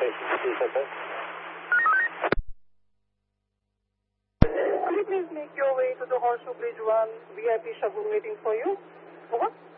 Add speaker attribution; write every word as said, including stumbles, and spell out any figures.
Speaker 1: Could you please make your way to the Horseshoe Bridge one V I P shuttle waiting for you? Over.